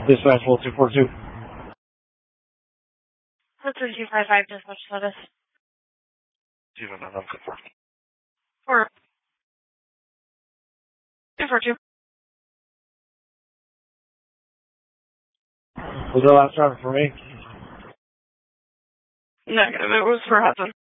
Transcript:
Dispatch 242. What's 255 dispatch status? 242. Was the last driver for me? Negative, it was for Hudson.